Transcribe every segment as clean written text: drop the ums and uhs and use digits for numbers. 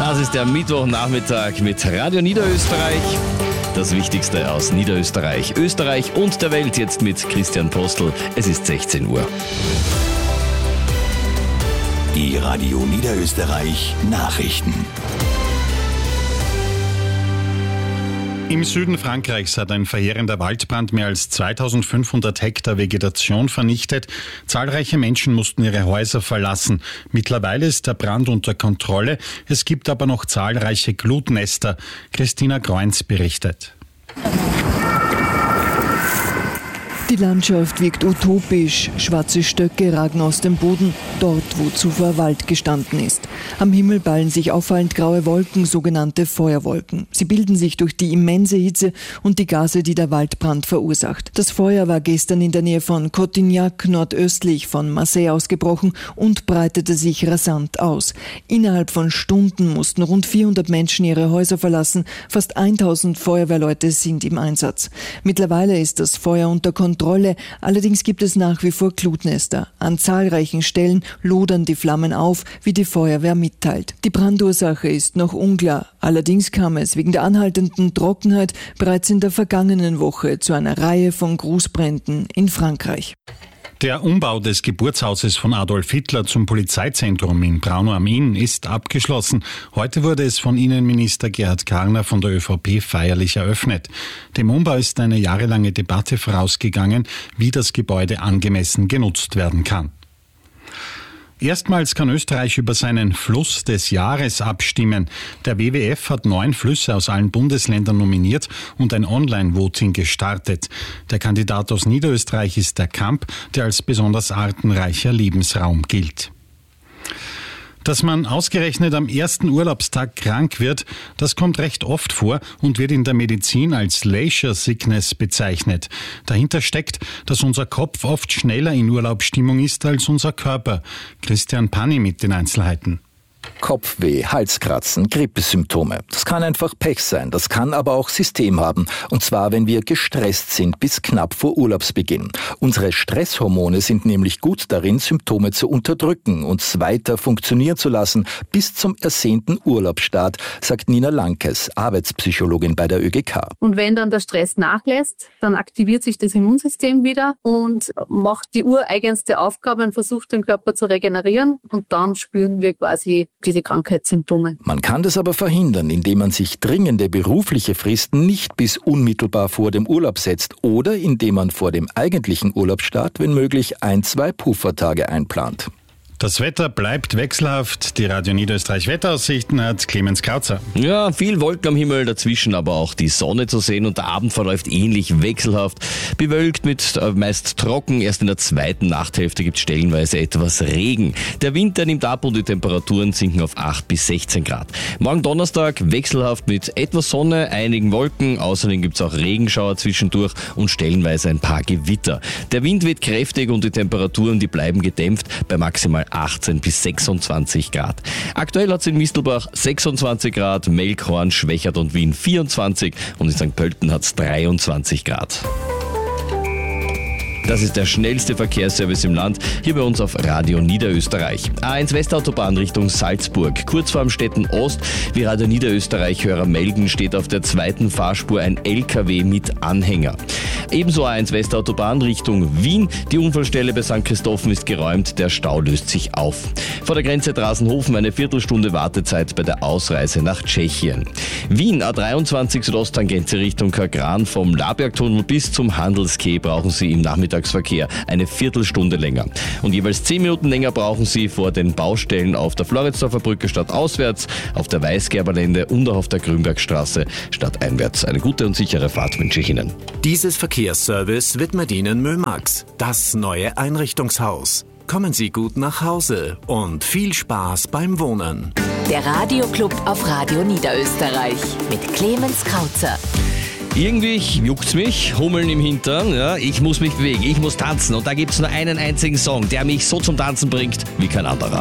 Das ist der Mittwochnachmittag mit Radio Niederösterreich. Das Wichtigste aus Niederösterreich, Österreich und der Welt jetzt mit Christian Postl. Es ist 16 Uhr. Die Radio Niederösterreich Nachrichten. Im Süden Frankreichs hat ein verheerender Waldbrand mehr als 2500 Hektar Vegetation vernichtet. Zahlreiche Menschen mussten ihre Häuser verlassen. Mittlerweile ist der Brand unter Kontrolle. Es gibt aber noch zahlreiche Glutnester. Christina Greuns berichtet. Die Landschaft wirkt utopisch. Schwarze Stöcke ragen aus dem Boden, dort, wo zuvor Wald gestanden ist. Am Himmel ballen sich auffallend graue Wolken, sogenannte Feuerwolken. Sie bilden sich durch die immense Hitze und die Gase, die der Waldbrand verursacht. Das Feuer war gestern in der Nähe von Cotignac, nordöstlich von Marseille, ausgebrochen und breitete sich rasant aus. Innerhalb von Stunden mussten rund 400 Menschen ihre Häuser verlassen. Fast 1000 Feuerwehrleute sind im Einsatz. Mittlerweile ist das Feuer unter Kontrolle. Allerdings gibt es nach wie vor Glutnester. An zahlreichen Stellen lodern die Flammen auf, wie die Feuerwehr mitteilt. Die Brandursache ist noch unklar. Allerdings kam es wegen der anhaltenden Trockenheit bereits in der vergangenen Woche zu einer Reihe von Großbränden in Frankreich. Der Umbau des Geburtshauses von Adolf Hitler zum Polizeizentrum in Braunau am Inn ist abgeschlossen. Heute wurde es von Innenminister Gerhard Karner von der ÖVP feierlich eröffnet. Dem Umbau ist eine jahrelange Debatte vorausgegangen, wie das Gebäude angemessen genutzt werden kann. Erstmals kann Österreich über seinen Fluss des Jahres abstimmen. Der WWF hat 9 Flüsse aus allen Bundesländern nominiert und ein Online-Voting gestartet. Der Kandidat aus Niederösterreich ist der Kamp, der als besonders artenreicher Lebensraum gilt. Dass man ausgerechnet am ersten Urlaubstag krank wird, das kommt recht oft vor und wird in der Medizin als Leisure Sickness bezeichnet. Dahinter steckt, dass unser Kopf oft schneller in Urlaubsstimmung ist als unser Körper. Christian Panni mit den Einzelheiten. Kopfweh, Halskratzen, Grippesymptome. Das kann einfach Pech sein, das kann aber auch System haben. Und zwar, wenn wir gestresst sind bis knapp vor Urlaubsbeginn. Unsere Stresshormone sind nämlich gut darin, Symptome zu unterdrücken und weiter funktionieren zu lassen bis zum ersehnten Urlaubsstart, sagt Nina Lankes, Arbeitspsychologin bei der ÖGK. Und wenn dann der Stress nachlässt, dann aktiviert sich das Immunsystem wieder und macht die ureigenste Aufgabe und versucht, den Körper zu regenerieren. Und dann spüren wir quasi diese Krankheitssymptome. Man kann das aber verhindern, indem man sich dringende berufliche Fristen nicht bis unmittelbar vor dem Urlaub setzt oder indem man vor dem eigentlichen Urlaubsstart, wenn möglich, 1-2 Puffertage einplant. Das Wetter bleibt wechselhaft. Die Radio Niederösterreich Wetteraussichten hat Clemens Krauzer. Ja, viel Wolken am Himmel, dazwischen aber auch die Sonne zu sehen und der Abend verläuft ähnlich wechselhaft. Bewölkt mit meist trocken, erst in der zweiten Nachthälfte gibt es stellenweise etwas Regen. Der Wind nimmt ab und die Temperaturen sinken auf 8 bis 16 Grad. Morgen Donnerstag wechselhaft mit etwas Sonne, einigen Wolken, außerdem gibt es auch Regenschauer zwischendurch und stellenweise ein paar Gewitter. Der Wind wird kräftig und die Temperaturen, die bleiben gedämpft bei maximal 18 bis 26 Grad. Aktuell hat es in Mistelbach 26 Grad, Melkhorn, Schwächert und Wien 24 und in St. Pölten hat es 23 Grad. Das ist der schnellste Verkehrsservice im Land, hier bei uns auf Radio Niederösterreich. A1 Westautobahn Richtung Salzburg, kurz vor Amstetten Ost. Wie Radio Niederösterreich-Hörer melden, steht auf der zweiten Fahrspur ein LKW mit Anhänger. Ebenso A1 Westautobahn Richtung Wien. Die Unfallstelle bei St. Christophen ist geräumt, der Stau löst sich auf. Vor der Grenze Drasenhofen eine Viertelstunde Wartezeit bei der Ausreise nach Tschechien. Wien A23 Südosttangente Richtung Kagran vom Labergtunnel bis zum Handelsquai brauchen Sie im Nachmittagsverkehr eine Viertelstunde länger. Und jeweils 10 Minuten länger brauchen Sie vor den Baustellen auf der Floridsdorfer Brücke stadtauswärts, auf der Weißgerberlände und auch auf der Grünbergstraße stadteinwärts. Eine gute und sichere Fahrt wünsche ich Ihnen. Dieses Verkehrsservice widmet Ihnen Mömax, das neue Einrichtungshaus. Kommen Sie gut nach Hause und viel Spaß beim Wohnen. Der Radioclub auf Radio Niederösterreich mit Clemens Krauzer. Irgendwie juckt's mich, Hummeln im Hintern, ja, ich muss mich bewegen, ich muss tanzen und da gibt's nur einen einzigen Song, der mich so zum Tanzen bringt wie kein anderer.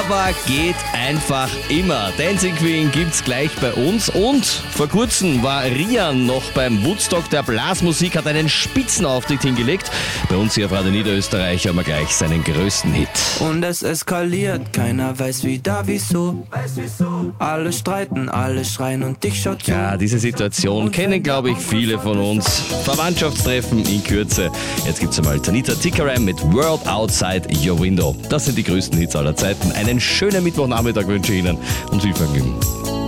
aber geht einfach immer. Dancing Queen gibt's gleich bei uns und vor kurzem war Rian noch beim Woodstock der Blasmusik, hat einen Spitzenauftritt hingelegt. Bei uns hier auf Radio Niederösterreich haben wir gleich seinen größten Hit. Und es eskaliert, keiner weiß wieder wieso. Alle streiten, alle schreien und ich schau zu. Ja, diese Situation kennen, glaube ich, viele von uns. Verwandtschaftstreffen in Kürze. Jetzt gibt's einmal Tanita Tikaram mit World Outside Your Window. Das sind die größten Hits aller Zeiten. Einen schönen Mittwochnachmittag wünsche ich Ihnen und viel Vergnügen.